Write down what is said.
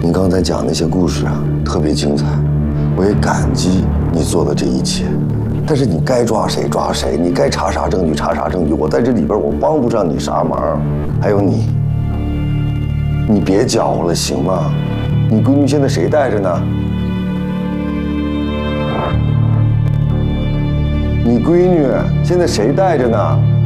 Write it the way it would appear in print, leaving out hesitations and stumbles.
你刚才讲那些故事啊，特别精彩，我也感激你做的这一切。但是你该抓谁抓谁，你该查啥证据查啥证据，我在这里边我帮不上你啥忙。还有你别搅和了行吗？你闺女现在谁带着呢？你闺女现在谁带着呢？